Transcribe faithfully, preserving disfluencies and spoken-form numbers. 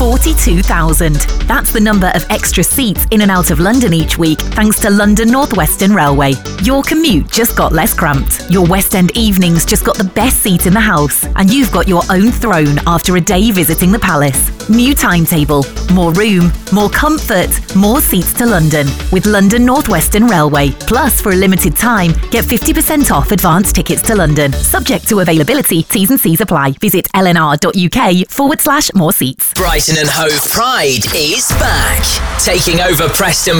forty-two thousand. That's the number of extra seats in and out of London each week, thanks to London North Western Railway. Your commute just got less cramped. Your West End evenings just got the best seat in the house. And you've got your own throne after a day visiting the palace. New timetable, more room, more comfort, more seats to London with London North Western Railway. Plus, for a limited time, get fifty percent off advance tickets to London. Subject to availability, T's and C's apply. Visit lnr.uk forward slash more seats. Brighton and Hove Pride is back, taking over Preston